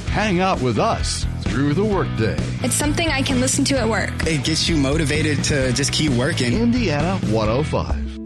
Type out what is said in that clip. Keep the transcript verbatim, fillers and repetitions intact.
Hang out with us through the workday. It's something I can listen to at work. It gets you motivated to just keep working. Indiana one oh five.